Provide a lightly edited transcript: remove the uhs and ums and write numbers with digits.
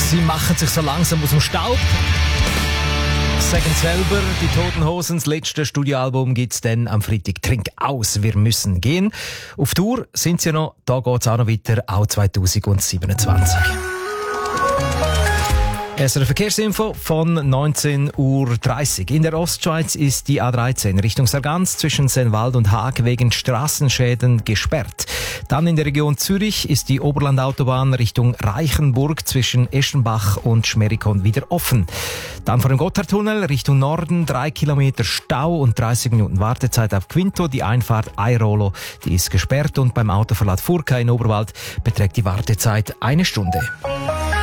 Sie machen sich so langsam aus dem Staub. Sagen selber, die Toten Hosen, das letzte Studioalbum gibt's dann am Freitag. Trink aus, wir müssen gehen. Auf Tour sind sie noch, da geht's auch noch weiter, auch 2027. SRF Verkehrsinfo von 19:30 Uhr. In der Ostschweiz ist die A13 Richtung Sargans zwischen Sennwald und Haag wegen Strassenschäden gesperrt. Dann in der Region Zürich ist die Oberlandautobahn Richtung Reichenburg zwischen Eschenbach und Schmerikon wieder offen. Dann vor dem Gotthardtunnel Richtung Norden 3 Kilometer Stau und 30 Minuten Wartezeit auf Quinto. Die Einfahrt Airolo, die ist gesperrt und beim Autoverlad Furka in Oberwald beträgt die Wartezeit 1 Stunde.